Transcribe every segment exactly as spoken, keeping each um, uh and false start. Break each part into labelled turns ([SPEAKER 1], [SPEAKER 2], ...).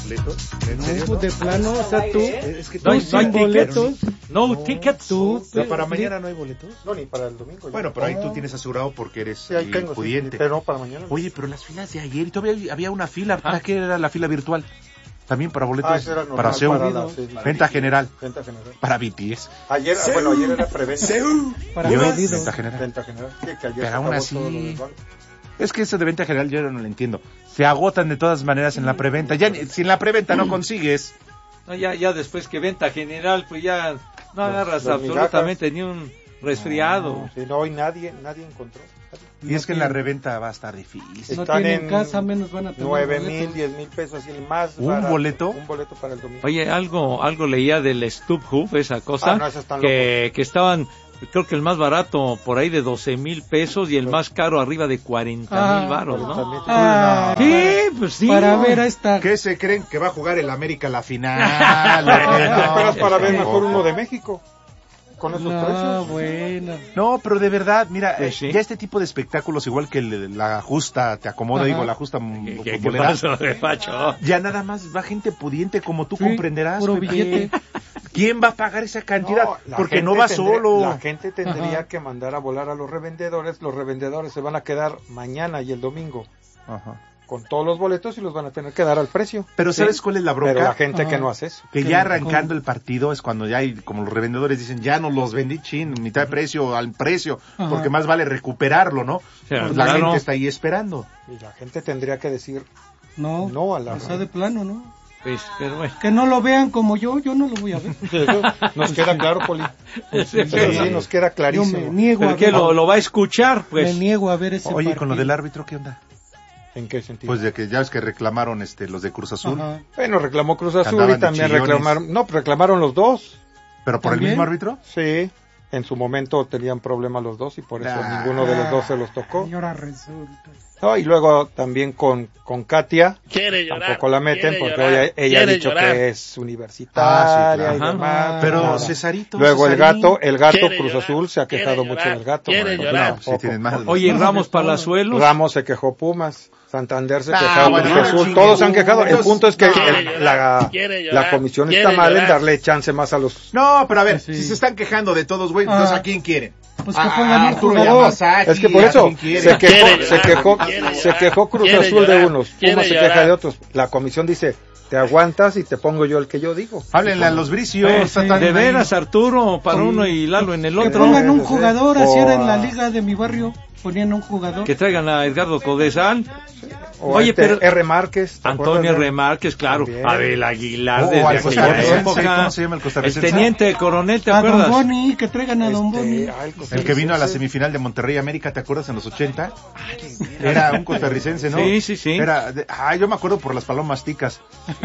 [SPEAKER 1] boletos? ¿En
[SPEAKER 2] No,
[SPEAKER 1] serio?
[SPEAKER 2] pues de plano, o sea, tú,
[SPEAKER 1] Es que
[SPEAKER 2] no hay,
[SPEAKER 1] tú
[SPEAKER 2] no hay
[SPEAKER 1] sin
[SPEAKER 2] boletos,
[SPEAKER 3] No,
[SPEAKER 1] No.
[SPEAKER 3] tickets.
[SPEAKER 2] tú,
[SPEAKER 1] O sea, para
[SPEAKER 2] eh,
[SPEAKER 1] mañana no hay boletos.
[SPEAKER 4] No, ni para el domingo.
[SPEAKER 1] Bueno,
[SPEAKER 4] ya.
[SPEAKER 1] pero ahí
[SPEAKER 4] No.
[SPEAKER 1] tú tienes asegurado porque eres
[SPEAKER 4] Sí, ahí
[SPEAKER 1] eh,
[SPEAKER 4] tengo, sí,
[SPEAKER 1] pudiente.
[SPEAKER 4] pero no para mañana.
[SPEAKER 1] Oye, pero las filas de ayer, y todavía había- había una fila. ¿Para
[SPEAKER 3] Ah.
[SPEAKER 1] qué era la fila virtual? También para boletos,
[SPEAKER 4] Ah, eso era normal
[SPEAKER 1] para Seúl.
[SPEAKER 4] para la- sí,
[SPEAKER 1] Venta general,
[SPEAKER 4] Venta general.
[SPEAKER 1] para B T S.
[SPEAKER 4] Ayer, ah, bueno, ayer era preventa.
[SPEAKER 2] para
[SPEAKER 1] Y hoy,
[SPEAKER 2] vendidos.
[SPEAKER 1] venta general.
[SPEAKER 4] Venta general. Sí, que ayer
[SPEAKER 1] Pero
[SPEAKER 4] se
[SPEAKER 1] aún
[SPEAKER 4] acabó
[SPEAKER 1] así-
[SPEAKER 4] todo lo del banco.
[SPEAKER 1] Es que eso de venta general yo no lo entiendo. Se agotan de todas maneras en la preventa. Ya ni- si en la preventa no consigues,
[SPEAKER 3] No, ya, ya después que venta general, pues ya no agarras
[SPEAKER 4] los
[SPEAKER 3] absolutamente ni un resfriado.
[SPEAKER 4] Sí, no, hoy nadie, nadie encontró.
[SPEAKER 1] y es que en la reventa va a estar difícil.
[SPEAKER 2] No
[SPEAKER 4] Están
[SPEAKER 2] tienen
[SPEAKER 4] en
[SPEAKER 2] casa, menos van a tener
[SPEAKER 4] nueve
[SPEAKER 2] boletos.
[SPEAKER 4] mil, diez mil pesos, así el más
[SPEAKER 1] ¿Un
[SPEAKER 4] barato.
[SPEAKER 1] boleto?
[SPEAKER 4] Un boleto para el domingo.
[SPEAKER 3] Oye, algo algo leía del Stubhub, esa cosa,
[SPEAKER 4] Ah, no, esos están
[SPEAKER 3] que, que estaban, creo que el más barato por ahí de doce mil pesos y el más caro arriba de cuarenta mil
[SPEAKER 2] Ah,
[SPEAKER 3] varos,
[SPEAKER 4] Pero
[SPEAKER 3] ¿no?
[SPEAKER 4] también-
[SPEAKER 2] Ah,
[SPEAKER 3] Sí, pues sí.
[SPEAKER 2] para
[SPEAKER 3] ¿no?
[SPEAKER 2] ver a esta.
[SPEAKER 1] ¿Qué se creen que va a jugar el América la final?
[SPEAKER 4] ¿Te esperas
[SPEAKER 1] no,
[SPEAKER 4] para ver
[SPEAKER 1] por
[SPEAKER 4] mejor
[SPEAKER 1] favor.
[SPEAKER 4] uno de México? Con esos
[SPEAKER 2] No,
[SPEAKER 4] precios.
[SPEAKER 2] bueno.
[SPEAKER 1] No, pero de verdad, mira,
[SPEAKER 3] Pues
[SPEAKER 1] eh,
[SPEAKER 3] sí.
[SPEAKER 1] ya este tipo de espectáculos, igual que el- la justa te acomoda,
[SPEAKER 2] Ajá.
[SPEAKER 1] digo, la justa
[SPEAKER 3] ¿Qué,
[SPEAKER 1] mm,
[SPEAKER 3] qué, qué
[SPEAKER 1] futbolera,
[SPEAKER 3] pasó, Pacho?
[SPEAKER 1] ya nada más va gente pudiente como tú
[SPEAKER 2] Sí,
[SPEAKER 1] comprenderás.
[SPEAKER 2] puro
[SPEAKER 1] Pepe.
[SPEAKER 2] billete.
[SPEAKER 1] ¿Quién va a pagar esa cantidad?
[SPEAKER 4] No, la
[SPEAKER 1] Porque
[SPEAKER 4] gente
[SPEAKER 1] no va
[SPEAKER 4] tendría-
[SPEAKER 1] solo.
[SPEAKER 4] La gente tendría
[SPEAKER 2] Ajá.
[SPEAKER 4] que mandar a volar a los revendedores. Los revendedores se van a quedar mañana y el domingo
[SPEAKER 1] Ajá.
[SPEAKER 4] con todos los boletos y los van a tener que dar al precio.
[SPEAKER 1] Pero
[SPEAKER 4] Sí.
[SPEAKER 1] ¿sabes cuál es la bronca?
[SPEAKER 4] Pero la gente
[SPEAKER 2] Ajá.
[SPEAKER 4] que no hace eso.
[SPEAKER 1] Que
[SPEAKER 2] Que
[SPEAKER 1] ya
[SPEAKER 2] no-
[SPEAKER 1] arrancando
[SPEAKER 2] con-
[SPEAKER 1] el partido es cuando ya hay, como los revendedores dicen, ya no los vendí, chin, mitad de precio, al precio,
[SPEAKER 2] Ajá.
[SPEAKER 1] porque más vale recuperarlo, ¿no?
[SPEAKER 3] Sí,
[SPEAKER 1] Pues la
[SPEAKER 3] claro.
[SPEAKER 1] gente está ahí esperando.
[SPEAKER 4] Y la gente tendría que decir,
[SPEAKER 2] No,
[SPEAKER 4] No a la
[SPEAKER 2] o sea, de plano, ¿no?
[SPEAKER 3] Pues, pero bueno.
[SPEAKER 2] Que no lo vean como yo, yo no lo voy a ver.
[SPEAKER 4] eso nos queda claro, Poli.
[SPEAKER 3] Sí,
[SPEAKER 4] Pero sí, nos queda
[SPEAKER 2] Yo
[SPEAKER 4] clarísimo.
[SPEAKER 2] me niego a
[SPEAKER 3] ¿Pero qué,
[SPEAKER 2] ver,
[SPEAKER 3] lo, lo va a escuchar? Pues
[SPEAKER 2] me niego a ver ese
[SPEAKER 1] Oye, con lo
[SPEAKER 2] partido.
[SPEAKER 1] del árbitro, ¿qué onda?
[SPEAKER 4] ¿En qué sentido?
[SPEAKER 1] Pues de que ya ves que reclamaron este los de Cruz Azul,
[SPEAKER 2] Ajá.
[SPEAKER 4] Bueno, reclamó Cruz Azul
[SPEAKER 1] Andaban
[SPEAKER 4] y
[SPEAKER 1] de
[SPEAKER 4] también
[SPEAKER 1] chillones.
[SPEAKER 4] reclamaron, no, reclamaron los dos.
[SPEAKER 1] pero por el
[SPEAKER 2] ¿También?
[SPEAKER 1] mismo árbitro.
[SPEAKER 4] Sí, en su momento tenían problemas los dos y por eso
[SPEAKER 1] Ah.
[SPEAKER 4] ninguno de los dos se los tocó.
[SPEAKER 2] Y ahora resulta.
[SPEAKER 4] No, y luego también con, con Katia,
[SPEAKER 5] Quiere llorar.
[SPEAKER 4] tampoco la meten
[SPEAKER 5] quiere
[SPEAKER 4] porque
[SPEAKER 5] llorar,
[SPEAKER 4] ella, ella ha
[SPEAKER 5] quiere
[SPEAKER 4] dicho
[SPEAKER 5] llorar.
[SPEAKER 4] que es universitaria
[SPEAKER 1] Ah, sí,
[SPEAKER 4] y
[SPEAKER 3] claro.
[SPEAKER 4] demás.
[SPEAKER 1] Pero
[SPEAKER 4] nada.
[SPEAKER 1] Cesarito.
[SPEAKER 4] Luego el
[SPEAKER 1] Cesarín.
[SPEAKER 4] gato, el gato
[SPEAKER 5] Quiere
[SPEAKER 4] Cruz
[SPEAKER 5] llorar,
[SPEAKER 4] Azul se ha
[SPEAKER 5] quiere
[SPEAKER 4] quejado
[SPEAKER 5] llorar,
[SPEAKER 4] mucho del gato.
[SPEAKER 5] quiere
[SPEAKER 4] bueno,
[SPEAKER 5] llorar.
[SPEAKER 4] pues,
[SPEAKER 1] Sí,
[SPEAKER 4] tampoco.
[SPEAKER 1] tienen más.
[SPEAKER 3] Oye, Ramos Palazuelos.
[SPEAKER 4] Ramos se quejó Pumas, Santander se
[SPEAKER 1] Ah,
[SPEAKER 4] quejó
[SPEAKER 1] bueno,
[SPEAKER 4] Cruz Azul,
[SPEAKER 1] chingue,
[SPEAKER 4] todos se han quejado. El
[SPEAKER 1] Dios.
[SPEAKER 4] punto es que
[SPEAKER 5] Quiere
[SPEAKER 4] el-
[SPEAKER 5] llorar,
[SPEAKER 4] la,
[SPEAKER 5] quiere llorar,
[SPEAKER 4] la comisión
[SPEAKER 5] quiere
[SPEAKER 4] está mal en
[SPEAKER 5] llorar.
[SPEAKER 4] darle chance más a los...
[SPEAKER 1] No, pero a ver,
[SPEAKER 2] Sí.
[SPEAKER 1] si se están quejando de todos, güey,
[SPEAKER 2] Ah.
[SPEAKER 1] entonces ¿a quién quieren?
[SPEAKER 2] Pues que
[SPEAKER 1] A-
[SPEAKER 2] pongan
[SPEAKER 1] a
[SPEAKER 2] un
[SPEAKER 1] Arturo
[SPEAKER 2] jugador.
[SPEAKER 1] Yamazaki,
[SPEAKER 4] Es que por
[SPEAKER 1] ¿a
[SPEAKER 4] eso
[SPEAKER 1] quién quieren?
[SPEAKER 4] se quejó,
[SPEAKER 5] Quiere
[SPEAKER 4] se
[SPEAKER 5] llorar,
[SPEAKER 4] quejó,
[SPEAKER 5] quiere
[SPEAKER 4] se
[SPEAKER 5] llorar,
[SPEAKER 4] quejó Cruz
[SPEAKER 5] quiere
[SPEAKER 4] Azul de
[SPEAKER 5] llorar,
[SPEAKER 4] unos,
[SPEAKER 5] quiere
[SPEAKER 4] Pumas se
[SPEAKER 5] llorar.
[SPEAKER 4] queja de otros. La comisión dice, te aguantas y te pongo yo el que yo digo.
[SPEAKER 1] Háblenle a los bricios.
[SPEAKER 3] Pues,
[SPEAKER 1] están
[SPEAKER 3] de
[SPEAKER 1] ahí.
[SPEAKER 3] veras, Arturo para
[SPEAKER 4] Sí.
[SPEAKER 3] uno y Lalo en el
[SPEAKER 2] Que
[SPEAKER 3] otro.
[SPEAKER 2] pongan un
[SPEAKER 4] Sí,
[SPEAKER 2] jugador,
[SPEAKER 4] sí.
[SPEAKER 2] así era
[SPEAKER 4] O
[SPEAKER 2] en la
[SPEAKER 4] a-
[SPEAKER 2] liga de mi barrio. Ponían un jugador.
[SPEAKER 3] Que traigan a Edgardo Codesal,
[SPEAKER 4] O
[SPEAKER 3] Oye,
[SPEAKER 4] este
[SPEAKER 3] pero-
[SPEAKER 4] R. Márquez. ¿te acuerdas
[SPEAKER 3] Antonio
[SPEAKER 4] de él?
[SPEAKER 3] Remárquez, claro,
[SPEAKER 4] También.
[SPEAKER 3] Abel Aguilar
[SPEAKER 1] Oh,
[SPEAKER 3] desde
[SPEAKER 1] al
[SPEAKER 3] aquella
[SPEAKER 1] costarricense,
[SPEAKER 3] época.
[SPEAKER 1] ¿cómo se llama el
[SPEAKER 3] El
[SPEAKER 1] costarricense?
[SPEAKER 3] teniente coronel, ¿te
[SPEAKER 2] a Don
[SPEAKER 3] acuerdas?
[SPEAKER 2] Boni, que traigan a Don
[SPEAKER 4] Este,
[SPEAKER 2] Boni.
[SPEAKER 4] ah,
[SPEAKER 1] El que vino a la
[SPEAKER 4] costarricense.
[SPEAKER 1] semifinal de Monterrey América, ¿te acuerdas en los ochenta? Era un costarricense, ¿no?
[SPEAKER 3] Sí, sí, sí.
[SPEAKER 1] Era de- ah, yo me acuerdo por las palomas ticas.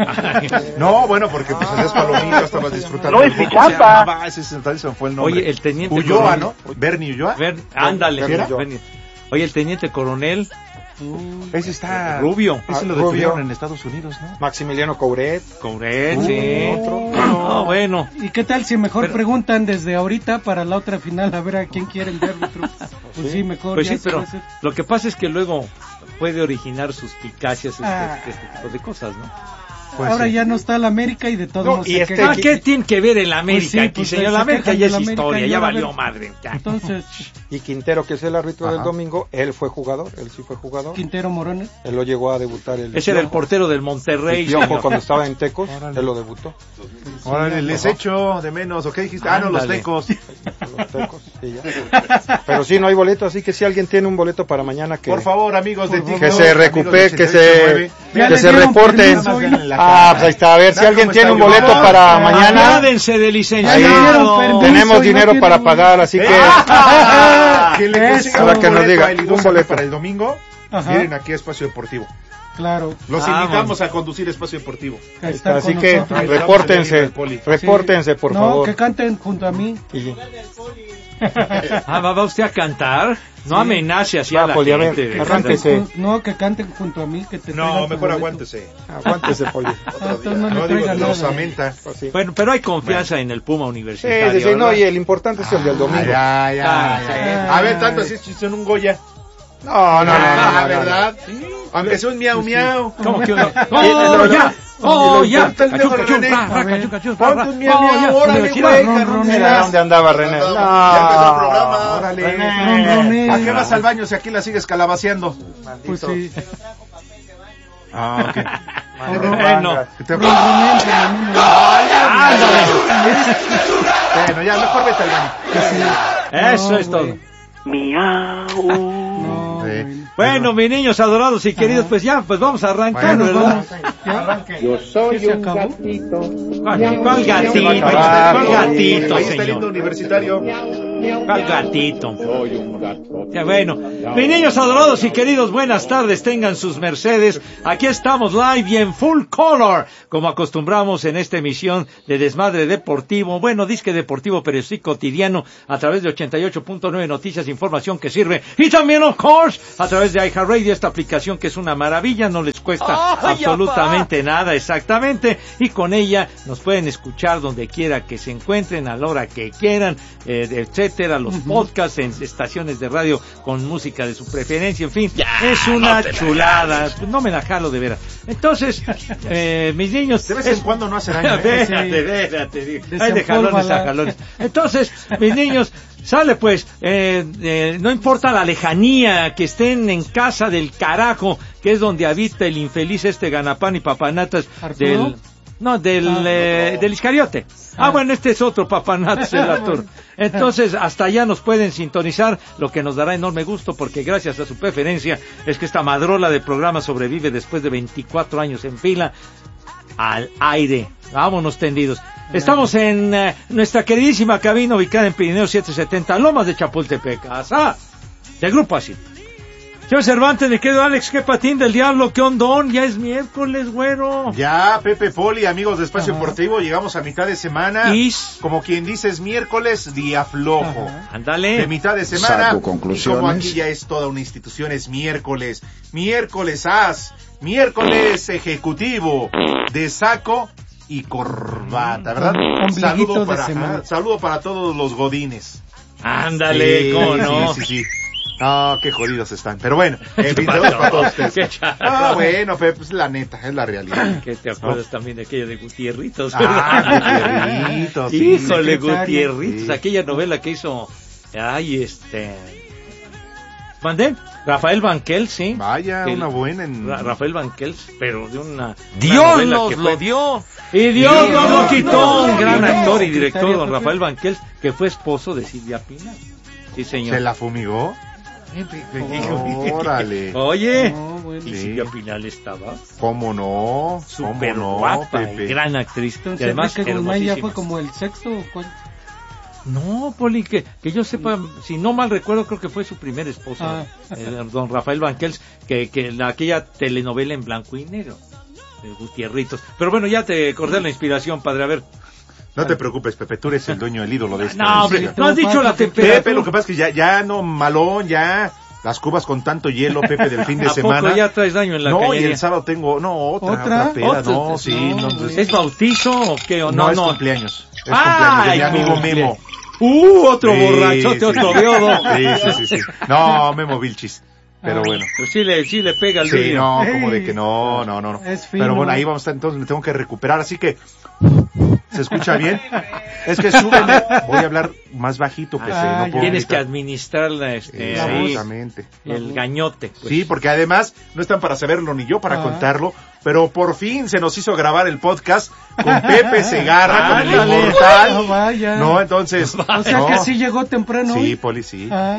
[SPEAKER 1] No, bueno, porque pues hacías palomitas, estabas disfrutando.
[SPEAKER 5] No
[SPEAKER 1] del
[SPEAKER 5] es mi
[SPEAKER 1] fútbol. ¿Cómo se
[SPEAKER 5] chamba.
[SPEAKER 1] llamaba? Ese se se me fue el nombre.
[SPEAKER 3] Oye, el teniente
[SPEAKER 1] Ulloa,
[SPEAKER 3] coronel.
[SPEAKER 1] ¿no? Bernie Ulloa.
[SPEAKER 3] Ver, ándale.
[SPEAKER 4] Bernie
[SPEAKER 3] ¿era?
[SPEAKER 4] Ulloa.
[SPEAKER 3] Bernie. Oye, el teniente coronel
[SPEAKER 1] Ese está...
[SPEAKER 3] Rubio.
[SPEAKER 1] Ese lo
[SPEAKER 4] Ah, Rubio.
[SPEAKER 1] detuvieron en Estados Unidos, ¿no?
[SPEAKER 4] Maximiliano Couret.
[SPEAKER 3] Couret,
[SPEAKER 4] Uh,
[SPEAKER 3] sí.
[SPEAKER 4] otro.
[SPEAKER 3] No, bueno.
[SPEAKER 2] ¿Y qué tal si mejor
[SPEAKER 3] Pero-
[SPEAKER 2] preguntan desde ahorita para la otra final a ver a quién quieren ver? Otro? Pues sí, mejor.
[SPEAKER 3] Pues
[SPEAKER 2] ya
[SPEAKER 3] sí,
[SPEAKER 2] se
[SPEAKER 3] pero
[SPEAKER 2] va a hacer.
[SPEAKER 3] lo que pasa es que luego puede originar suspicacias este,
[SPEAKER 2] Ah.
[SPEAKER 3] este tipo de cosas, ¿no?
[SPEAKER 1] Pues
[SPEAKER 2] Ahora
[SPEAKER 1] sí.
[SPEAKER 2] ya no está la América y de todos
[SPEAKER 4] No,
[SPEAKER 2] modos
[SPEAKER 4] y
[SPEAKER 2] se
[SPEAKER 4] este-
[SPEAKER 2] quejan.
[SPEAKER 3] Ah, ¿qué tiene que ver el América
[SPEAKER 2] Pues sí,
[SPEAKER 3] aquí,
[SPEAKER 2] pues,
[SPEAKER 3] señor?
[SPEAKER 2] se
[SPEAKER 3] La América
[SPEAKER 2] quejan
[SPEAKER 3] ya
[SPEAKER 2] de
[SPEAKER 3] es
[SPEAKER 2] la América
[SPEAKER 3] historia,
[SPEAKER 2] y
[SPEAKER 3] ya
[SPEAKER 2] ahora
[SPEAKER 3] valió
[SPEAKER 2] ven.
[SPEAKER 3] madre. ya.
[SPEAKER 2] Entonces,
[SPEAKER 4] Y Quintero, que es el árbitro
[SPEAKER 1] Ajá.
[SPEAKER 4] del domingo, él fue jugador, él sí fue jugador.
[SPEAKER 2] Quintero Morones.
[SPEAKER 4] Él lo llegó a debutar el
[SPEAKER 3] Ese era el
[SPEAKER 4] Piojo.
[SPEAKER 3] portero del
[SPEAKER 4] El
[SPEAKER 3] Monterrey.
[SPEAKER 4] Piojo
[SPEAKER 3] señor.
[SPEAKER 4] cuando estaba en Tecos,
[SPEAKER 1] Órale.
[SPEAKER 4] él lo debutó.
[SPEAKER 1] Órale, les echo de menos, ¿ok? Dijiste, ah, no, los
[SPEAKER 3] Ándale.
[SPEAKER 1] tecos.
[SPEAKER 4] Los Tecos, sí, ya. Pero sí, no hay boleto, así que si alguien tiene un boleto para mañana que...
[SPEAKER 1] Por favor, amigos de
[SPEAKER 2] Por
[SPEAKER 1] TikTok,
[SPEAKER 4] que se
[SPEAKER 1] amigos de
[SPEAKER 4] recupere, que
[SPEAKER 1] ochenta y ocho
[SPEAKER 4] se,
[SPEAKER 1] nueve,
[SPEAKER 2] Ya
[SPEAKER 4] que
[SPEAKER 2] le
[SPEAKER 4] se
[SPEAKER 2] dieron
[SPEAKER 4] reporten.
[SPEAKER 2] permiso hoy.
[SPEAKER 4] Ah, pues ahí está, a ver si
[SPEAKER 1] Mira
[SPEAKER 4] alguien
[SPEAKER 1] cómo
[SPEAKER 4] tiene
[SPEAKER 1] está
[SPEAKER 4] un boleto
[SPEAKER 1] llorando.
[SPEAKER 4] para mañana.
[SPEAKER 3] Apiádense de
[SPEAKER 2] Ya le
[SPEAKER 3] licenciado.
[SPEAKER 2] dieron permiso.
[SPEAKER 4] Tenemos
[SPEAKER 2] y no
[SPEAKER 4] dinero
[SPEAKER 2] tiene
[SPEAKER 4] para
[SPEAKER 2] boleto.
[SPEAKER 4] pagar, así que...
[SPEAKER 1] ¡Ah! Quien le
[SPEAKER 2] Eso.
[SPEAKER 1] consiga
[SPEAKER 4] Para
[SPEAKER 1] un
[SPEAKER 4] que nos
[SPEAKER 1] boleto
[SPEAKER 4] diga,
[SPEAKER 1] a Elidosa
[SPEAKER 4] un boleto.
[SPEAKER 1] para el domingo,
[SPEAKER 2] Ajá.
[SPEAKER 1] vienen aquí a Espacio Deportivo.
[SPEAKER 2] Claro.
[SPEAKER 1] Los
[SPEAKER 3] Vamos.
[SPEAKER 1] invitamos a conducir Espacio Deportivo.
[SPEAKER 2] a estar
[SPEAKER 4] Así
[SPEAKER 2] con
[SPEAKER 4] que
[SPEAKER 2] nosotros.
[SPEAKER 1] Ahí
[SPEAKER 4] repórtense,
[SPEAKER 1] estamos en el Poli.
[SPEAKER 4] repórtense, por
[SPEAKER 2] no,
[SPEAKER 4] favor.
[SPEAKER 2] que canten junto a mí.
[SPEAKER 4] Y-
[SPEAKER 3] Ah, ¿va, va usted a cantar? No amenace así
[SPEAKER 4] Va,
[SPEAKER 3] a la
[SPEAKER 4] Poli, a ver,
[SPEAKER 3] gente. de
[SPEAKER 4] arranque.
[SPEAKER 3] verdad.
[SPEAKER 4] Arráncese.
[SPEAKER 2] No, que canten junto a mí. Que te
[SPEAKER 1] No,
[SPEAKER 2] traigan tu
[SPEAKER 1] mejor
[SPEAKER 2] boleto.
[SPEAKER 1] aguántese.
[SPEAKER 4] Aguántese, Poli.
[SPEAKER 2] Ah, entonces no le
[SPEAKER 1] No digo,
[SPEAKER 2] traigan
[SPEAKER 1] los
[SPEAKER 2] nada.
[SPEAKER 1] amenta.
[SPEAKER 4] Pues sí.
[SPEAKER 3] Bueno, pero hay confianza en el Puma
[SPEAKER 4] Sí,
[SPEAKER 3] Universitario.
[SPEAKER 4] sí, sí, no,
[SPEAKER 3] ¿verdad?
[SPEAKER 4] y el importante es el del domingo.
[SPEAKER 1] Ah, ya, ya,
[SPEAKER 3] Ah,
[SPEAKER 1] ya.
[SPEAKER 2] sí.
[SPEAKER 1] A ver, tanto así es un Goya.
[SPEAKER 4] No, no, no, no,
[SPEAKER 1] Ah,
[SPEAKER 4] no, no.
[SPEAKER 1] ¿verdad? Aunque sea un miau miau.
[SPEAKER 3] ¿Cómo que uno?
[SPEAKER 4] No, no,
[SPEAKER 3] ¡Oh, ya! Oh, ya.
[SPEAKER 1] Ponte el
[SPEAKER 3] Cachú,
[SPEAKER 1] dedo,
[SPEAKER 3] cachú,
[SPEAKER 1] René.
[SPEAKER 3] ra,
[SPEAKER 1] A
[SPEAKER 3] ra,
[SPEAKER 1] ver.
[SPEAKER 3] cachú, cachú,
[SPEAKER 1] Ponte
[SPEAKER 3] ra,
[SPEAKER 1] un
[SPEAKER 3] ra.
[SPEAKER 1] miau,
[SPEAKER 3] Oh,
[SPEAKER 1] miau,
[SPEAKER 3] ya.
[SPEAKER 1] órale,
[SPEAKER 3] Universidad.
[SPEAKER 1] güey,
[SPEAKER 2] ron, ron,
[SPEAKER 1] carnal.
[SPEAKER 4] Mira dónde andaba René. No.
[SPEAKER 5] Ya empezó el programa.
[SPEAKER 1] Órale.
[SPEAKER 2] René.
[SPEAKER 1] ¿A qué vas al baño si aquí la sigues calabaceando?
[SPEAKER 2] Pues sí.
[SPEAKER 1] Ah, ok.
[SPEAKER 3] Bueno.
[SPEAKER 1] ¿Qué te-
[SPEAKER 2] Ron, Ron, Ron, Ron.
[SPEAKER 1] Bueno, ya, mejor vete al baño.
[SPEAKER 3] Eso
[SPEAKER 2] No,
[SPEAKER 3] es todo.
[SPEAKER 2] güey.
[SPEAKER 6] Miau.
[SPEAKER 2] No,
[SPEAKER 1] Sí.
[SPEAKER 2] güey.
[SPEAKER 3] Bueno, mis niños adorados y queridos, pues ya, pues vamos a arrancar,
[SPEAKER 1] Bueno,
[SPEAKER 3] ¿verdad?
[SPEAKER 2] ¿Ya?
[SPEAKER 6] Yo soy
[SPEAKER 2] ¿Qué se
[SPEAKER 6] un
[SPEAKER 2] acabó?
[SPEAKER 6] gatito.
[SPEAKER 3] ¿Cuál, cuál gatito?
[SPEAKER 1] Ahí
[SPEAKER 3] ¿Cuál
[SPEAKER 1] está
[SPEAKER 3] gatito,
[SPEAKER 1] Ahí está el himno
[SPEAKER 3] señor?
[SPEAKER 1] universitario.
[SPEAKER 3] ¿Cuál gatito?
[SPEAKER 6] Soy un gato.
[SPEAKER 3] Ya, bueno, mis niños adorados y queridos, buenas tardes, tengan sus mercedes. Aquí estamos live y en full color, como acostumbramos en esta emisión de Desmadre Deportivo, bueno, disque deportivo, pero sí cotidiano, a través de ochenta y ocho punto nueve Noticias, información que sirve, y también, of course, a través de iHeartRadio, esta aplicación que es una maravilla, no les cuesta absolutamente nada, exactamente, y con ella nos pueden escuchar donde quiera que se encuentren, a la hora que quieran, eh, etcétera, los podcasts en estaciones de radio con música de su preferencia, en fin, es una chulada, no me la jalo de veras. Entonces, eh, mis niños,
[SPEAKER 1] De vez
[SPEAKER 3] es-
[SPEAKER 1] en cuando no hace daño, ¿eh?
[SPEAKER 3] Espérate, espérate, digo. Hay de
[SPEAKER 2] Desempólvala.
[SPEAKER 3] jalones a jalones. Entonces, mis niños, sale pues, eh, eh, no importa la lejanía, que estén en casa del carajo, que es donde habita el infeliz este ganapán y papanatas
[SPEAKER 2] ¿Arturo?
[SPEAKER 3] del... No, del,
[SPEAKER 2] Ah.
[SPEAKER 3] eh, del Iscariote. Ah,
[SPEAKER 2] Ah.
[SPEAKER 3] bueno, este es otro papanatas, el Arturo. Entonces, hasta allá nos pueden sintonizar, lo que nos dará enorme gusto, porque gracias a su preferencia, es que esta madrola de programa sobrevive después de veinticuatro años en fila al aire. Vámonos tendidos. Estamos en eh, nuestra queridísima cabina ubicada en Pirineo setecientos setenta, Lomas de Chapultepec. ¡Asa! Del Grupo Así. Señor Cervantes, me quedo Alex, qué patín del diablo, qué ondón, ya es miércoles, güero.
[SPEAKER 1] Ya, Pepe Poli, amigos de Espacio
[SPEAKER 2] Ajá.
[SPEAKER 1] Deportivo, llegamos a mitad de semana.
[SPEAKER 3] Is.
[SPEAKER 1] Como quien dice, es miércoles, día flojo.
[SPEAKER 2] Ajá.
[SPEAKER 3] Ándale.
[SPEAKER 1] De mitad de semana.
[SPEAKER 5] Saco
[SPEAKER 1] Y
[SPEAKER 5] conclusiones.
[SPEAKER 1] como aquí ya es toda una institución, es miércoles. Miércoles as. Miércoles ejecutivo. De saco y corbata, ¿verdad?
[SPEAKER 2] Ombliguito
[SPEAKER 1] Saludo
[SPEAKER 2] de
[SPEAKER 1] para,
[SPEAKER 2] semana.
[SPEAKER 1] ajá, saludo para todos los godines.
[SPEAKER 3] Ándale,
[SPEAKER 1] Sí,
[SPEAKER 3] cómo no.
[SPEAKER 1] Sí, sí, sí. No, qué jodidos están. Pero bueno, en fin,
[SPEAKER 3] pasó?
[SPEAKER 1] saludos para todos ustedes.
[SPEAKER 3] Qué charro.
[SPEAKER 1] Ah, bueno, Pepe, pues la neta, es la realidad.
[SPEAKER 3] Que te acuerdas también de aquella de Gutierritos,
[SPEAKER 1] Ah,
[SPEAKER 3] ¿verdad?
[SPEAKER 1] Gutierritos, sí.
[SPEAKER 3] Híjole,
[SPEAKER 2] secretario.
[SPEAKER 3] Gutierritos,
[SPEAKER 1] Sí.
[SPEAKER 3] aquella novela que hizo, ay, este... ¿Mandé? Rafael Banquel, sí.
[SPEAKER 1] Vaya,
[SPEAKER 3] Que-
[SPEAKER 1] una buena en...
[SPEAKER 3] Ra- Rafael Banquel, pero de una...
[SPEAKER 7] Dios
[SPEAKER 3] una novela
[SPEAKER 7] nos
[SPEAKER 3] que
[SPEAKER 7] lo
[SPEAKER 3] fue-
[SPEAKER 7] dio.
[SPEAKER 3] Y Dios
[SPEAKER 1] Dios
[SPEAKER 3] nos lo
[SPEAKER 1] nos
[SPEAKER 3] quitó,
[SPEAKER 1] lo
[SPEAKER 3] un gran
[SPEAKER 1] quitó.
[SPEAKER 3] actor y director, don
[SPEAKER 2] Secretario,
[SPEAKER 3] Rafael Banquel, que fue esposo de Silvia Pinal. Sí, señor.
[SPEAKER 1] ¿Se la fumigó? Órale.
[SPEAKER 3] Oye,
[SPEAKER 2] No, bueno.
[SPEAKER 3] y
[SPEAKER 1] Sí.
[SPEAKER 3] Silvia Pinal estaba
[SPEAKER 1] ¿Cómo no? ¿Cómo
[SPEAKER 3] súper
[SPEAKER 1] no,
[SPEAKER 3] guapa,
[SPEAKER 1] Pepe?
[SPEAKER 3] gran actriz.
[SPEAKER 2] Entonces,
[SPEAKER 3] y además,
[SPEAKER 2] Enrique Guzmán ya
[SPEAKER 3] hermosísima.
[SPEAKER 2] fue como el sexto o cuál.
[SPEAKER 3] No, Poli, que, que yo sepa, si no mal recuerdo, creo que fue su primer esposo,
[SPEAKER 2] Ah.
[SPEAKER 3] eh, don Rafael Banquels, que, que en aquella telenovela en blanco y negro, de Gutierritos. Pero bueno, ya te acordé la inspiración, padre, a ver.
[SPEAKER 1] No te preocupes, Pepe, tú eres el dueño del ídolo de este.
[SPEAKER 3] No, hombre, no has dicho la temperatura.
[SPEAKER 1] Pepe, lo que pasa es que ya, ya no, malón, ya. Las cubas con tanto hielo, Pepe, del fin de
[SPEAKER 3] ¿A
[SPEAKER 1] semana.
[SPEAKER 3] poco ya traes daño en la
[SPEAKER 1] No, y
[SPEAKER 3] cañería?
[SPEAKER 1] el sábado tengo, no, otra,
[SPEAKER 2] ¿Otra?
[SPEAKER 1] otra, peda,
[SPEAKER 3] ¿Otra?
[SPEAKER 1] no, sí, no,
[SPEAKER 2] No,
[SPEAKER 1] pues,
[SPEAKER 3] ¿Es bautizo o qué? O
[SPEAKER 1] no,
[SPEAKER 3] no,
[SPEAKER 1] es
[SPEAKER 3] no.
[SPEAKER 1] cumpleaños. Es
[SPEAKER 3] ¡Ay,
[SPEAKER 1] cumpleaños de mi amigo
[SPEAKER 3] cumple!
[SPEAKER 1] Memo.
[SPEAKER 3] ¡Uh, otro
[SPEAKER 1] Sí,
[SPEAKER 3] borrachote,
[SPEAKER 1] sí.
[SPEAKER 3] otro viodo!
[SPEAKER 1] Sí, sí, sí, sí. No, Memo Vilchis. Pero
[SPEAKER 2] Ah.
[SPEAKER 1] bueno.
[SPEAKER 3] Pues sí le, sí le pega el
[SPEAKER 1] Sí,
[SPEAKER 3] vidrio.
[SPEAKER 1] no,
[SPEAKER 2] Ey.
[SPEAKER 1] como de que no, no, no. no.
[SPEAKER 2] Es fino.
[SPEAKER 1] Pero bueno, ahí vamos a estar, entonces me tengo que recuperar, así que... ¿Se escucha bien? Es que súbeme. Voy a hablar más bajito, Pepe.
[SPEAKER 2] Ah,
[SPEAKER 1] no
[SPEAKER 2] ya.
[SPEAKER 1] puedo
[SPEAKER 3] Tienes que
[SPEAKER 1] gritar.
[SPEAKER 3] administrar la, este,
[SPEAKER 2] La
[SPEAKER 3] ahí,
[SPEAKER 1] Exactamente.
[SPEAKER 3] el gañote. pues.
[SPEAKER 1] Sí, porque además no están para saberlo ni yo para
[SPEAKER 2] Ah.
[SPEAKER 1] contarlo, pero por fin se nos hizo grabar el podcast con Pepe Segarra, con el
[SPEAKER 3] Ándale.
[SPEAKER 2] Ah,
[SPEAKER 1] inmortal.
[SPEAKER 2] vaya.
[SPEAKER 1] No, entonces...
[SPEAKER 2] O sea
[SPEAKER 1] no.
[SPEAKER 2] que sí llegó temprano.
[SPEAKER 1] Sí,
[SPEAKER 2] hoy.
[SPEAKER 1] Poli, sí.
[SPEAKER 2] Ah,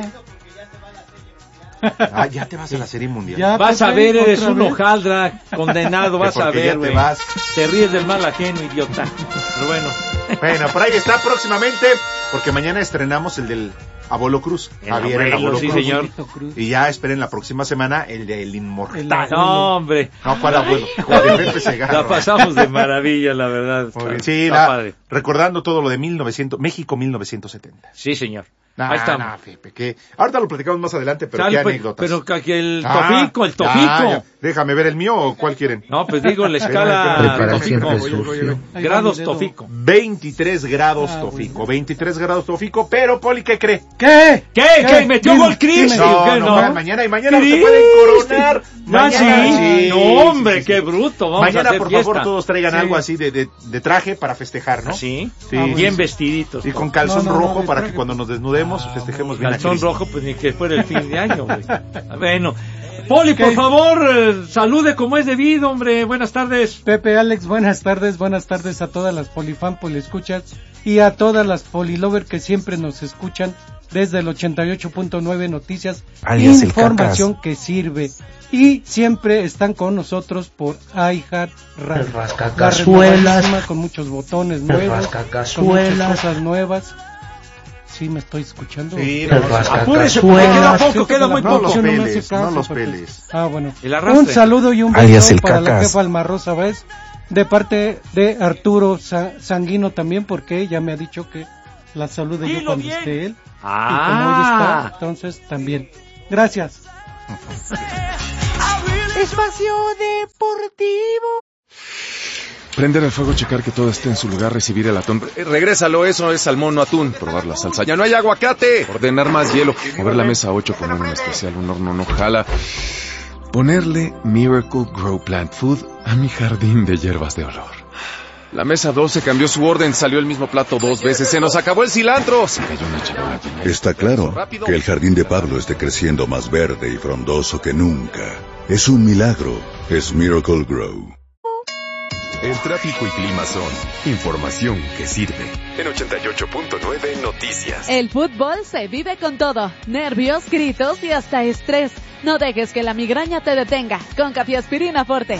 [SPEAKER 1] Ah, ya te vas a la Serie Mundial.
[SPEAKER 2] ya,
[SPEAKER 3] Vas a
[SPEAKER 2] Pepe,
[SPEAKER 3] ver, eres
[SPEAKER 2] otra
[SPEAKER 3] un
[SPEAKER 2] vez.
[SPEAKER 3] hojaldra, condenado,
[SPEAKER 1] Que
[SPEAKER 3] vas a
[SPEAKER 1] porque ya
[SPEAKER 3] ver,
[SPEAKER 1] te
[SPEAKER 3] güey.
[SPEAKER 1] vas.
[SPEAKER 3] Te ríes del mal ajeno, idiota. Pero bueno,
[SPEAKER 1] Bueno, por ahí está próximamente, porque mañana estrenamos el del Abuelo Cruz.
[SPEAKER 3] El
[SPEAKER 1] Javier, el
[SPEAKER 3] abuelo,
[SPEAKER 1] Abuelo
[SPEAKER 3] sí,
[SPEAKER 1] Cruz.
[SPEAKER 3] señor.
[SPEAKER 2] Abuelito Cruz.
[SPEAKER 1] Y ya esperen la próxima semana el del Inmortal.
[SPEAKER 2] El-
[SPEAKER 3] no, hombre,
[SPEAKER 1] No, ¿cuál abuelo? La de Pepe Segarra.
[SPEAKER 3] la pasamos de maravilla, la verdad.
[SPEAKER 1] Muy bien. Sí,
[SPEAKER 3] Está
[SPEAKER 1] la-
[SPEAKER 3] padre.
[SPEAKER 1] recordando todo lo de mil novecientos, México mil novecientos setenta.
[SPEAKER 3] Sí, señor.
[SPEAKER 1] Nah,
[SPEAKER 3] Ahí está.
[SPEAKER 1] nah, Pepe, que ahorita lo platicamos más adelante, pero
[SPEAKER 3] Sale,
[SPEAKER 1] qué
[SPEAKER 3] pues,
[SPEAKER 1] anécdotas.
[SPEAKER 3] pero que- que el
[SPEAKER 1] Ah,
[SPEAKER 3] tofico, el
[SPEAKER 1] ah,
[SPEAKER 3] tofico.
[SPEAKER 1] ya. Déjame ver el mío o cuál quieren.
[SPEAKER 3] No, pues digo, la escala
[SPEAKER 5] Preparación
[SPEAKER 3] tofico.
[SPEAKER 5] de sucio.
[SPEAKER 2] Ahí va
[SPEAKER 3] Grados
[SPEAKER 2] mi dedo.
[SPEAKER 3] tofico.
[SPEAKER 1] veintitrés grados
[SPEAKER 2] Ah,
[SPEAKER 1] Tofico,
[SPEAKER 2] bueno.
[SPEAKER 1] veintitrés grados Tofico, pero Poli, ¿qué cree?
[SPEAKER 2] ¿Qué?
[SPEAKER 3] ¿Qué?
[SPEAKER 2] ¿Qué?
[SPEAKER 3] ¿Qué? ¿Metió
[SPEAKER 2] Dime,
[SPEAKER 3] gol Cristi?
[SPEAKER 2] dime.
[SPEAKER 3] ¿O qué?
[SPEAKER 1] no,
[SPEAKER 3] No.
[SPEAKER 1] no, mañana y mañana se
[SPEAKER 3] Cristi.
[SPEAKER 1] pueden coronar.
[SPEAKER 3] Ah,
[SPEAKER 1] Mañana,
[SPEAKER 3] sí.
[SPEAKER 1] sí,
[SPEAKER 3] No,
[SPEAKER 1] sí,
[SPEAKER 3] hombre,
[SPEAKER 1] sí, sí.
[SPEAKER 3] qué bruto. Vamos a
[SPEAKER 1] Mañana,
[SPEAKER 3] hacer
[SPEAKER 1] por
[SPEAKER 3] fiesta.
[SPEAKER 1] favor, todos traigan
[SPEAKER 2] Sí.
[SPEAKER 1] algo así de, de, de traje para festejar, ¿no?
[SPEAKER 3] ¿Sí?
[SPEAKER 1] Sí.
[SPEAKER 2] Ah, bueno.
[SPEAKER 3] Bien vestiditos.
[SPEAKER 1] Y con
[SPEAKER 3] todos.
[SPEAKER 1] calzón
[SPEAKER 2] No, no, no,
[SPEAKER 1] rojo
[SPEAKER 2] de
[SPEAKER 1] para
[SPEAKER 2] traje.
[SPEAKER 1] que cuando nos desnudemos festejemos bien a
[SPEAKER 3] Calzón
[SPEAKER 1] Cristo.
[SPEAKER 3] rojo, pues ni que fuera el fin de año, güey. Bueno. Poli, por
[SPEAKER 2] ¿Qué?
[SPEAKER 3] favor, eh, salude como es debido, hombre. Buenas tardes.
[SPEAKER 2] Pepe, Alex, buenas tardes, buenas tardes a todas las polifan, poliescuchas y a todas las polilover que siempre nos escuchan desde el ochenta y ocho punto nueve Noticias,
[SPEAKER 5] Alias el
[SPEAKER 2] información que sirve. Y siempre están con nosotros por iHeart Radio.
[SPEAKER 5] El
[SPEAKER 2] La
[SPEAKER 5] rascacazuelas.
[SPEAKER 2] renovadísima, con muchos botones
[SPEAKER 5] El
[SPEAKER 2] nuevos, con
[SPEAKER 5] rascacazuelas.
[SPEAKER 2] muchas cosas nuevas. Sí, me estoy escuchando.
[SPEAKER 1] Sí,
[SPEAKER 5] El
[SPEAKER 1] no, no,
[SPEAKER 3] Apúrese, porque
[SPEAKER 5] rascacazuelas.
[SPEAKER 3] queda poco,
[SPEAKER 2] Sí,
[SPEAKER 3] queda
[SPEAKER 2] pero
[SPEAKER 3] muy
[SPEAKER 2] la
[SPEAKER 1] no los
[SPEAKER 3] poco.
[SPEAKER 2] producción me hace
[SPEAKER 1] peles,
[SPEAKER 2] caso,
[SPEAKER 1] no los
[SPEAKER 2] Pepe.
[SPEAKER 1] peles.
[SPEAKER 2] Ah, bueno.
[SPEAKER 3] El arrastre.
[SPEAKER 2] Un saludo y un
[SPEAKER 5] Alias
[SPEAKER 2] beso
[SPEAKER 5] el
[SPEAKER 2] para la
[SPEAKER 5] cacas.
[SPEAKER 2] jefa Alma Rosa Báez, de parte de Arturo Sa- Sanguino también, porque ella me ha dicho que la salude yo
[SPEAKER 3] Dilo
[SPEAKER 2] cuando
[SPEAKER 3] bien.
[SPEAKER 2] esté él.
[SPEAKER 3] Ah.
[SPEAKER 2] Y como hoy está, entonces también. Gracias.
[SPEAKER 7] Espacio Deportivo.
[SPEAKER 8] Prender el fuego, checar que todo esté en su lugar, recibir el atún. Eh, regrésalo, eso es salmón, no atún. Probar la salsa. ¡Ya no hay aguacate! Ordenar más hielo. Mover la mesa ocho con un especial, un horno no jala. Ponerle Miracle Grow Plant Food a mi jardín de hierbas de olor. La mesa doce cambió su orden, salió el mismo plato dos veces. ¡Se nos acabó el cilantro! Se cayó una charola llena de-
[SPEAKER 9] Está claro que el jardín de Pablo esté creciendo más verde y frondoso que nunca. Es un milagro. Es Miracle Grow.
[SPEAKER 10] El tráfico y clima son información que sirve. En ochenta y ocho punto nueve Noticias.
[SPEAKER 11] El fútbol se vive con todo, nervios, gritos y hasta estrés. No dejes que la migraña te detenga con Cafeaspirina Forte.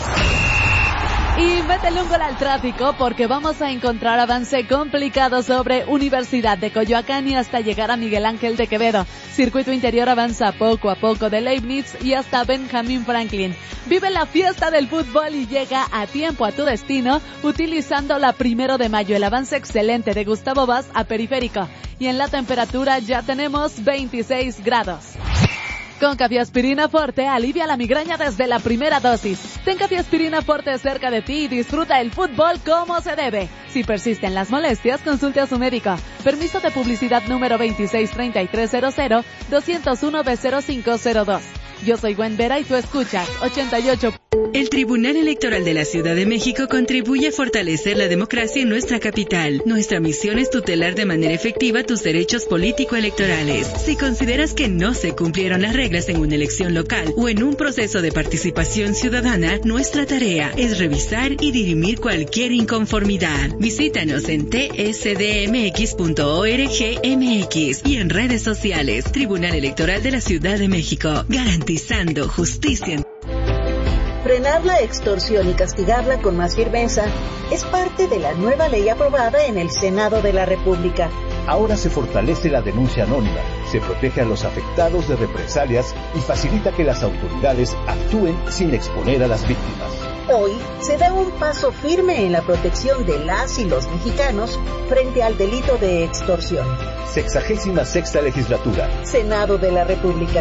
[SPEAKER 11] Y métele un gol al tráfico porque vamos a encontrar avance complicado sobre Universidad de Coyoacán y hasta llegar a Miguel Ángel de Quevedo. Circuito interior avanza poco a poco de Leibniz y hasta Benjamin Franklin. Vive la fiesta del fútbol y llega a tiempo a tu destino utilizando la Primero de Mayo, el avance excelente de Gustavo Vaz a Periférico. Y en la temperatura ya tenemos veintiséis grados. Con Cafeaspirina Forte alivia la migraña desde la primera dosis. Ten Cafeaspirina Forte cerca de ti y disfruta el fútbol como se debe. Si persisten las molestias, consulte a su médico. Permiso de publicidad número veintiséis treinta y tres cero cero doscientos uno B cero cinco cero dos. Yo soy Gwen Vera y tú escuchas ochenta y ocho.
[SPEAKER 12] El Tribunal Electoral de la Ciudad de México contribuye a fortalecer la democracia en nuestra capital. Nuestra misión es tutelar de manera efectiva tus derechos político-electorales. Si consideras que no se cumplieron las reglas en una elección local o en un proceso de participación ciudadana, nuestra tarea es revisar y dirimir cualquier inconformidad. Visítanos en t s d m x punto org m x y en redes sociales. Tribunal Electoral de la Ciudad de México, garantizando justicia.
[SPEAKER 13] Frenar la extorsión y castigarla con más firmeza es parte de la nueva ley aprobada en el Senado de la República.
[SPEAKER 14] Ahora se fortalece la denuncia anónima, se protege a los afectados de represalias y facilita que las autoridades actúen sin exponer a las víctimas.
[SPEAKER 13] Hoy se da un paso firme en la protección de las y los mexicanos frente al delito de extorsión.
[SPEAKER 14] Sexagésima sexta legislatura.
[SPEAKER 13] Senado de la República.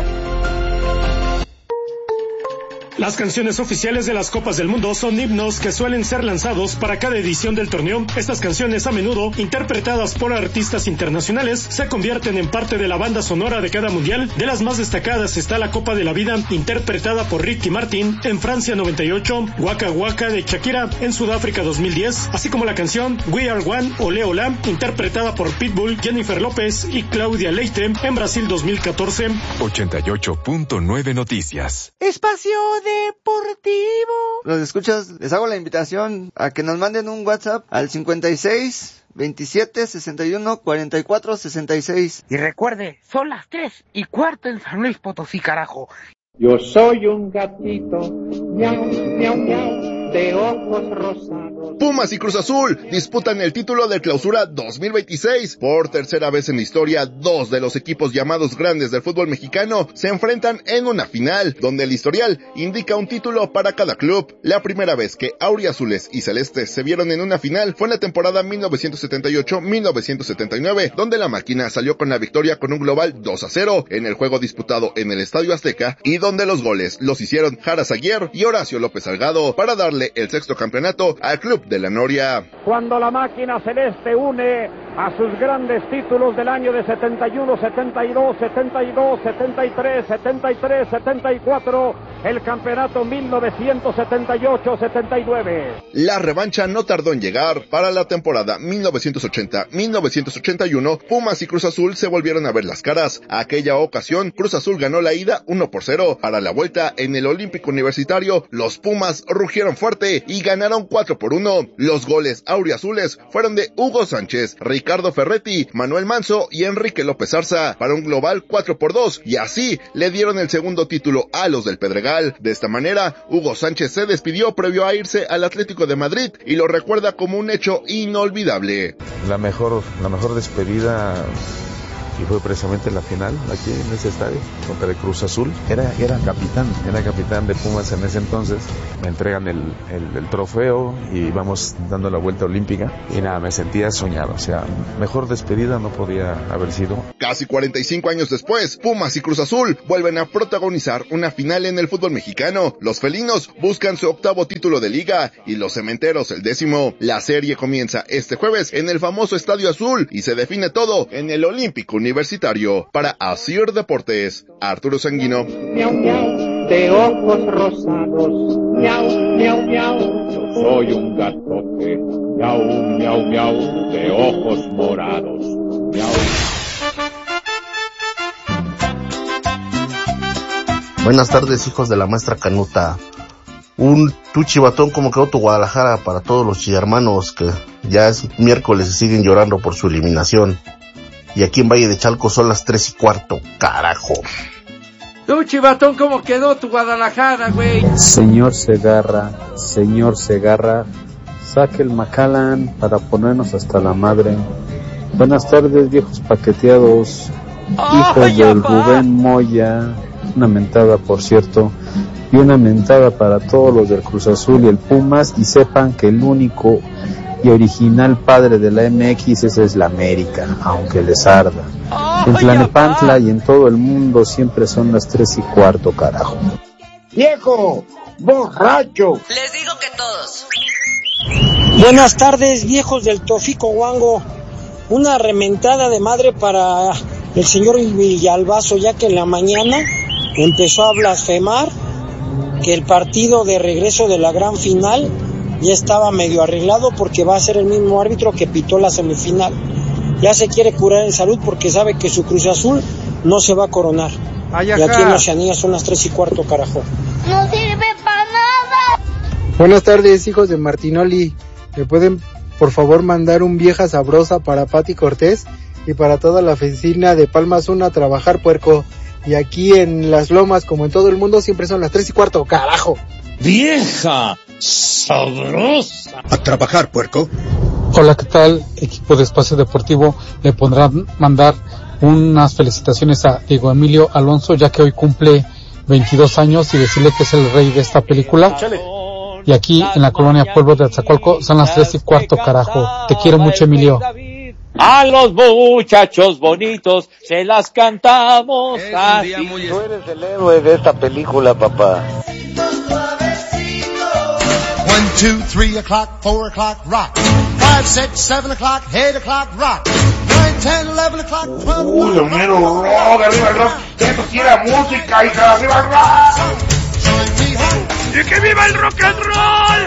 [SPEAKER 15] Las canciones oficiales de las Copas del Mundo son himnos que suelen ser lanzados para cada edición del torneo. Estas canciones, a menudo interpretadas por artistas internacionales, se convierten en parte de la banda sonora de cada mundial. De las más destacadas está la Copa de la Vida, interpretada por Ricky Martin en Francia noventa y ocho, Waka Waka de Shakira en Sudáfrica dos mil diez, así como la canción We Are One, Ole Ola, interpretada por Pitbull, Jennifer López y Claudia Leite en Brasil dos mil catorce.
[SPEAKER 10] ochenta y ocho punto nueve Noticias.
[SPEAKER 7] Espacio Deportivo.
[SPEAKER 16] Los escuchas, les hago la invitación a que nos manden un WhatsApp al cincuenta y seis, veintisiete, sesenta y uno, cuarenta y cuatro, sesenta y seis.
[SPEAKER 7] Y recuerde, son las tres y cuarto en San Luis Potosí, carajo.
[SPEAKER 6] Yo soy un gatito, miau, miau, miau. de ojos rosados.
[SPEAKER 17] Pumas y Cruz Azul disputan el título de Clausura dos mil veintiséis. Por tercera vez en la historia, dos de los equipos llamados grandes del fútbol mexicano se enfrentan en una final, donde el historial indica un título para cada club. La primera vez que auriazules y celestes se vieron en una final fue en la temporada mil novecientos setenta y ocho mil novecientos setenta y nueve, donde la máquina salió con la victoria con un global dos a cero en el juego disputado en el Estadio Azteca, y donde los goles los hicieron Jara Zaguier y Horacio López Salgado para darle el sexto campeonato al club de la Noria.
[SPEAKER 18] Cuando la máquina celeste une a sus grandes títulos del año de setenta y uno, setenta y dos, setenta y dos, setenta y tres, setenta y tres, setenta y cuatro, el campeonato mil novecientos setenta y ocho setenta y nueve.
[SPEAKER 17] La revancha no tardó en llegar. Para la temporada mil novecientos ochenta mil novecientos ochenta y uno, Pumas y Cruz Azul se volvieron a ver las caras. Aquella ocasión, Cruz Azul ganó la ida uno por cero. Para la vuelta, en el Olímpico Universitario, los Pumas rugieron fuerte y ganaron cuatro por uno. Los goles auriazules fueron de Hugo Sánchez, Ricardo Ferretti, Manuel Manso y Enrique López Arza, para un global cuatro por dos, y así le dieron el segundo título a los del Pedregal. De esta manera, Hugo Sánchez se despidió previo a irse al Atlético de Madrid y lo recuerda como un hecho inolvidable.
[SPEAKER 19] La mejor, la mejor despedida, y fue precisamente la final aquí en ese estadio contra el Cruz Azul. Era, era capitán, era capitán de Pumas en ese entonces. Me entregan el, el, el trofeo y vamos dando la vuelta olímpica y nada, me sentía soñado. O sea, mejor despedida no podía haber sido.
[SPEAKER 17] Casi cuarenta y cinco años después, Pumas y Cruz Azul vuelven a protagonizar una final en el fútbol mexicano. Los felinos buscan su octavo título de liga y los cementeros el décimo. La serie comienza este jueves en el famoso Estadio Azul y se define todo en el Olímpico Universitario. Para Asir Deportes, Arturo Sanguino.
[SPEAKER 6] Miau, miau, de ojos rosados. Miau, miau, miau, yo soy un gatote. Miau, miau, miau, de ojos morados. Miau.
[SPEAKER 20] Buenas tardes, hijos de la maestra Canuta. Un tu chivatón como quedó tu Guadalajara para todos los chihermanos que ya es miércoles y siguen llorando por su eliminación. Y aquí en Valle de Chalco son las tres y cuarto, carajo.
[SPEAKER 3] Tú, chivatón, ¿cómo quedó tu Guadalajara, güey?
[SPEAKER 21] Señor Segarra, señor Segarra, saque el Macallan para ponernos hasta la madre. Buenas tardes, viejos paqueteados, hijos del Rubén Moya. Una mentada, por cierto, y una mentada para todos los del Cruz Azul y el Pumas, y sepan que el único y original padre de la M X esa es la América, aunque les arda. En Tlanepantla y en todo el mundo siempre son las tres y cuarto, carajo.
[SPEAKER 22] ¡Viejo! ¡Borracho!
[SPEAKER 23] Les digo que todos.
[SPEAKER 24] Buenas tardes, viejos del Tofico Huango. Una rementada de madre para el señor Villalbazo, ya que en la mañana empezó a blasfemar que el partido de regreso de la gran final ya estaba medio arreglado porque va a ser el mismo árbitro que pitó la semifinal. Ya se quiere curar en salud porque sabe que su Cruz Azul no se va a coronar. Ay, y aquí en Oceanía son las tres y cuarto, carajo.
[SPEAKER 25] No sirve para nada.
[SPEAKER 26] Buenas tardes, hijos de Martinoli. ¿Me pueden, por favor, mandar un vieja sabrosa para Pati Cortés y para toda la oficina de Palmas uno a trabajar, puerco? Y aquí en Las Lomas, como en todo el mundo, siempre son las tres y cuarto, carajo.
[SPEAKER 27] ¡Vieja sabrosa!
[SPEAKER 28] A trabajar, puerco.
[SPEAKER 29] Hola, ¿qué tal? Equipo de Espacio Deportivo, le pondrán mandar unas felicitaciones a Diego Emilio Alonso, ya que hoy cumple veintidós años, y decirle que es el rey de esta película. Y aquí en la colonia Pueblo de Atzacualco son las tres y cuarto, carajo. Te quiero mucho, Emilio.
[SPEAKER 30] A los muchachos bonitos se las cantamos así.
[SPEAKER 31] Muy... Tú eres el héroe de esta película, papá.
[SPEAKER 32] One, two, three o'clock, four o'clock, rock. Five, six, seven o'clock, eight o'clock, rock. Nine, ten, eleven o'clock, twelve.
[SPEAKER 1] Uy, Dios mío, rock, arriba el rock. Esto sí era música, hija, arriba el rock.
[SPEAKER 30] ¡Y que viva el rock and roll!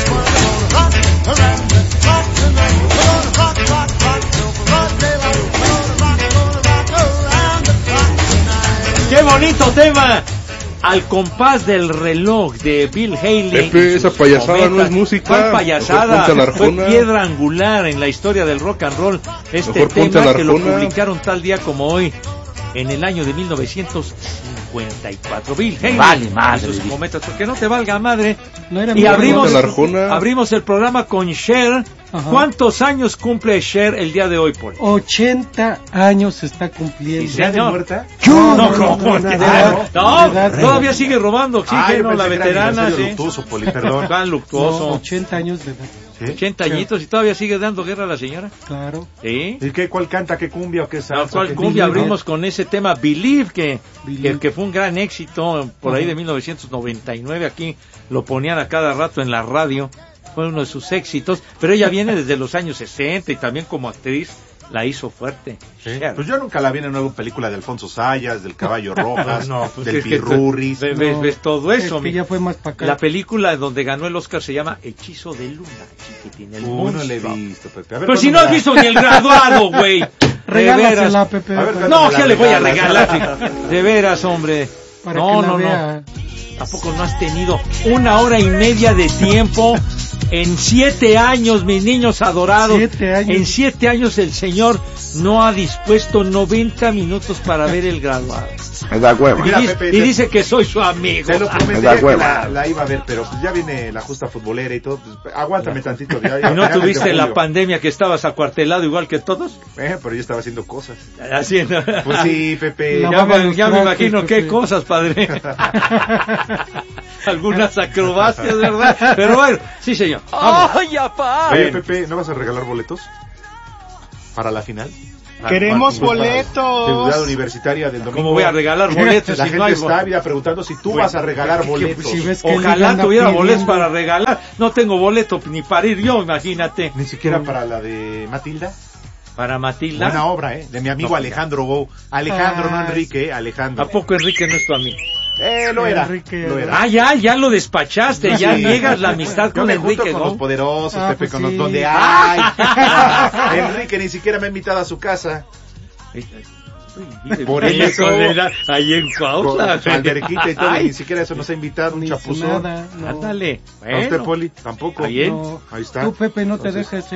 [SPEAKER 3] ¡Qué bonito tema! Al compás del reloj de Bill Haley.
[SPEAKER 8] Pepe, esa payasada cometas. No es música.
[SPEAKER 3] ¿Cuál payasada? Fue piedra angular en la historia del rock and roll. Este
[SPEAKER 8] Mejor
[SPEAKER 3] tema que lo publicaron tal día como hoy, en el año de mil novecientos cincuenta y cuatro. Bill Haley.
[SPEAKER 30] Vale madre.
[SPEAKER 3] Sus momentos, que no te valga madre.
[SPEAKER 2] No era
[SPEAKER 3] y abrimos,
[SPEAKER 2] de
[SPEAKER 3] abrimos el programa con Cher. Ajá. ¿Cuántos años cumple Cher el día de hoy, Paul?
[SPEAKER 2] ochenta años se está cumpliendo.
[SPEAKER 1] ¿Y de muerta?
[SPEAKER 3] No, no, no, no, no, no, todavía sigue robando oxígeno, la veterana.
[SPEAKER 1] Sí. Luctuoso, Poli, perdón.
[SPEAKER 3] Tan luctuoso.
[SPEAKER 2] No, ochenta años de edad.
[SPEAKER 1] ¿Sí?
[SPEAKER 3] ochenta añitos y todavía sigue dando guerra a la señora.
[SPEAKER 2] Claro.
[SPEAKER 3] ¿Sí?
[SPEAKER 1] ¿Y qué, cuál canta, qué cumbia o qué salsa?
[SPEAKER 3] No, ¿cuál
[SPEAKER 1] qué
[SPEAKER 3] cumbia?
[SPEAKER 1] Believe,
[SPEAKER 3] Abrimos
[SPEAKER 1] ¿no?
[SPEAKER 3] con ese tema Believe, que,
[SPEAKER 2] Believe.
[SPEAKER 3] que, que fue un gran éxito por ahí de mil novecientos noventa y nueve. Aquí lo ponían a cada rato en la radio. Fue uno de sus éxitos, pero ella viene desde los años sesenta y también como actriz la hizo fuerte.
[SPEAKER 1] ¿Sí? Pues yo nunca la vi en una película de Alfonso Sayas, del Caballo Rojas,
[SPEAKER 3] no, pues
[SPEAKER 1] del
[SPEAKER 3] es que
[SPEAKER 1] Pirurris.
[SPEAKER 3] Ves, ves, ves todo eso.
[SPEAKER 2] Es que ya fue más para acá.
[SPEAKER 3] La película donde ganó el Oscar se llama Hechizo de Luna, chiquitín, el
[SPEAKER 1] Uh, no le he
[SPEAKER 3] monstruo.
[SPEAKER 1] visto, Pepe. A ver,
[SPEAKER 3] Pero si no has visto ni el graduado, güey.
[SPEAKER 2] Regálasela, Pepe.
[SPEAKER 1] A ver,
[SPEAKER 3] No,
[SPEAKER 1] ya
[SPEAKER 3] ya le voy a regalar. De veras, hombre.
[SPEAKER 2] Para
[SPEAKER 3] no,
[SPEAKER 2] que la
[SPEAKER 3] no,
[SPEAKER 2] vea.
[SPEAKER 3] no. ¿A poco no has tenido una hora y media de tiempo? En siete años, mis niños adorados,
[SPEAKER 2] Siete años.
[SPEAKER 3] en siete años el Señor no ha dispuesto noventa minutos para ver el graduado.
[SPEAKER 20] Me da hueva.
[SPEAKER 3] Y,
[SPEAKER 1] Mira,
[SPEAKER 3] dice,
[SPEAKER 1] Pepe,
[SPEAKER 3] y
[SPEAKER 1] te-
[SPEAKER 3] dice que soy su amigo.
[SPEAKER 1] Te lo
[SPEAKER 20] Me da
[SPEAKER 1] prometí que
[SPEAKER 20] hueva.
[SPEAKER 1] la, la iba a ver, pero pues ya viene la justa futbolera y todo. Pues, aguántame tantito. Ya, ya,
[SPEAKER 3] ¿Y no
[SPEAKER 1] finales de
[SPEAKER 3] tuviste la
[SPEAKER 1] julio.
[SPEAKER 3] pandemia que estabas acuartelado igual que todos?
[SPEAKER 1] Eh, pero yo estaba haciendo cosas.
[SPEAKER 3] Haciendo...
[SPEAKER 1] Pues sí, Pepe.
[SPEAKER 2] La-
[SPEAKER 3] Ya
[SPEAKER 2] Lavaba
[SPEAKER 3] me,
[SPEAKER 2] los
[SPEAKER 3] ya me
[SPEAKER 2] trastes,
[SPEAKER 3] imagino qué
[SPEAKER 2] Pepe.
[SPEAKER 3] cosas, padre. Algunas acrobacias, ¿verdad? Pero bueno, sí, señor. Vamos.
[SPEAKER 30] ¡Ay, apá!
[SPEAKER 1] Oye, Pepe, ¿no vas a regalar boletos? ¿Para la final?
[SPEAKER 22] Queremos
[SPEAKER 1] Para- para-
[SPEAKER 22] boletos.
[SPEAKER 1] Ciudad Universitaria del domingo.
[SPEAKER 3] ¿Cómo voy a regalar boletos
[SPEAKER 1] La
[SPEAKER 3] si
[SPEAKER 1] gente
[SPEAKER 3] no hay
[SPEAKER 1] está mira, preguntando si tú vas a regalar
[SPEAKER 2] Que,
[SPEAKER 1] boletos.
[SPEAKER 2] si ves que él
[SPEAKER 3] Ojalá
[SPEAKER 2] anda
[SPEAKER 3] tuviera
[SPEAKER 2] pidiendo-
[SPEAKER 3] boletos para regalar. No tengo boleto ni para ir yo, imagínate.
[SPEAKER 1] Ni siquiera para la de Matilda.
[SPEAKER 3] Para Matilda.
[SPEAKER 1] Buena obra, ¿eh? De mi amigo
[SPEAKER 3] No,
[SPEAKER 1] Alejandro Go. Alejandro, no
[SPEAKER 2] Ah.
[SPEAKER 1] Enrique, ¿eh? Alejandro.
[SPEAKER 3] ¿A poco Enrique no es tu amigo?
[SPEAKER 1] Eh, lo era.
[SPEAKER 2] Enrique,
[SPEAKER 1] Lo era.
[SPEAKER 3] Ah, ya, ya lo despachaste, ya
[SPEAKER 1] Sí.
[SPEAKER 3] niegas la amistad
[SPEAKER 1] Yo
[SPEAKER 3] con
[SPEAKER 1] me junto
[SPEAKER 3] Enrique,
[SPEAKER 1] con
[SPEAKER 3] ¿no?
[SPEAKER 1] los poderosos,
[SPEAKER 2] Ah,
[SPEAKER 1] Pepe,
[SPEAKER 2] pues
[SPEAKER 1] con
[SPEAKER 2] sí.
[SPEAKER 1] los donde hay. Enrique ni siquiera me ha invitado a su casa. Por
[SPEAKER 3] Ahí en
[SPEAKER 1] eso.
[SPEAKER 3] Codera, ahí en
[SPEAKER 1] Con
[SPEAKER 3] Cuautla.
[SPEAKER 1] su alberquita y todo, y
[SPEAKER 3] Ay,
[SPEAKER 1] ni siquiera eso nos ha invitado, un
[SPEAKER 2] Ni
[SPEAKER 1] chapuzón.
[SPEAKER 2] nada, no.
[SPEAKER 3] ándale.
[SPEAKER 1] ¿A usted,
[SPEAKER 3] Bueno,
[SPEAKER 1] Poli? Tampoco.
[SPEAKER 3] Ahí en-
[SPEAKER 2] No.
[SPEAKER 1] Ahí está.
[SPEAKER 2] Tú, Pepe, no te
[SPEAKER 1] Entonces,
[SPEAKER 2] dejes